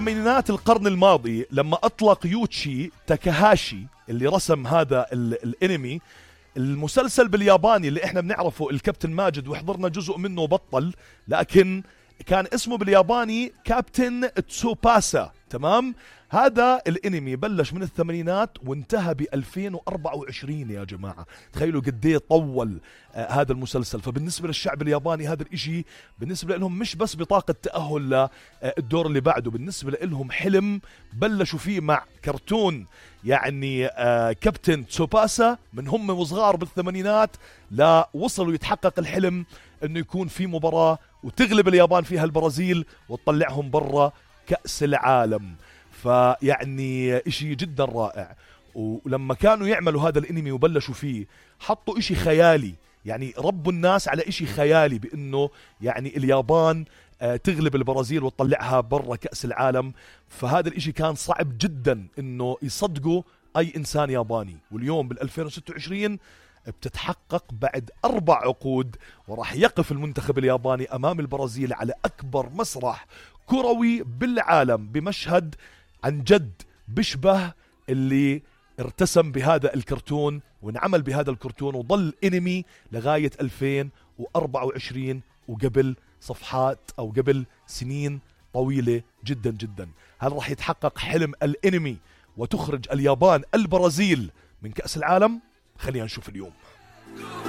من القرن الماضي لما أطلق يوتشي تاكاهاشي اللي رسم هذا الانمي، المسلسل بالياباني اللي احنا بنعرفه الكابتن ماجد وحضرنا جزء منه وبطل، لكن كان اسمه بالياباني كابتن تسوباسا. تمام. هذا الانمي بلش من الثمانينات وانتهى ب2024 يا جماعة. تخيلوا قديه طول هذا المسلسل. فبالنسبة للشعب الياباني هذا الاشي بالنسبة لهم مش بس بطاقة تأهل للدور اللي بعده، بالنسبة لهم حلم بلشوا فيه مع كرتون يعني كابتن تسوباسا من هم وصغار بالثمانينات، لا وصلوا يتحقق الحلم انه يكون في مباراة وتغلب اليابان فيها البرازيل وتطلعهم برا كأس العالم. فيعني اشي جدا رائع. ولما كانوا يعملوا هذا الانمي وبلشوا فيه حطوا اشي خيالي، يعني ربوا الناس على اشي خيالي بانه يعني اليابان تغلب البرازيل وتطلعها برا كأس العالم. فهذا الاشي كان صعب جدا انه يصدقوا اي انسان ياباني. واليوم بال2026 بتتحقق بعد 4 عقود، وراح يقف المنتخب الياباني امام البرازيل على اكبر مسرح كروي بالعالم بمشهد عن جد بشبه اللي ارتسم بهذا الكرتون وانعمل بهذا الكرتون وظل انمي لغاية 2024 وقبل صفحات او قبل سنين طويلة جدا جدا. هل راح يتحقق حلم الانمي وتخرج اليابان البرازيل من كأس العالم؟ خلينا نشوف اليوم.